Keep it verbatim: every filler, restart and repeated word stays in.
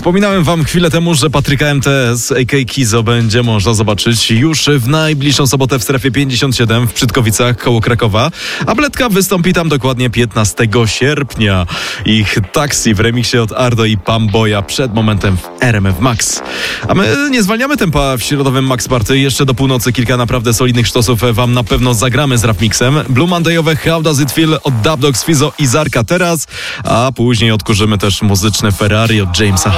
Wspominałem wam chwilę temu, że Patryka M T S, a k a. Kizo, będzie można zobaczyć już w najbliższą sobotę w strefie pięćdziesiąt siedem w Przytkowicach koło Krakowa, a Bledka wystąpi tam dokładnie piętnastego sierpnia. Ich Taxi w remiksie od Ardo i Pamboya przed momentem w R M F Max. A my nie zwalniamy tempa w środowym Max Party. Jeszcze do północy kilka naprawdę solidnych sztosów wam na pewno zagramy z Rap Mixem. Blue Mondayowe How Does It Feel od Dub Dogs, Fizo i Zarka teraz, a później odkurzymy też muzyczne Ferrari od Jamesa